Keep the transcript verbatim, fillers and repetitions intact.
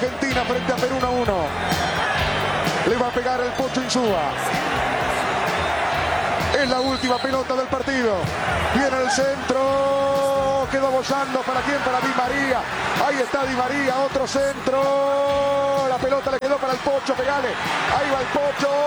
Argentina frente a Perú uno a uno. Le va a pegar el Pocho Insúa. Es la última pelota del partido. Viene el centro. Quedó bollando. ¿Para quién? Para Di María. Ahí está Di María. Otro centro. La pelota le quedó para el Pocho. Pegale. Ahí va el Pocho.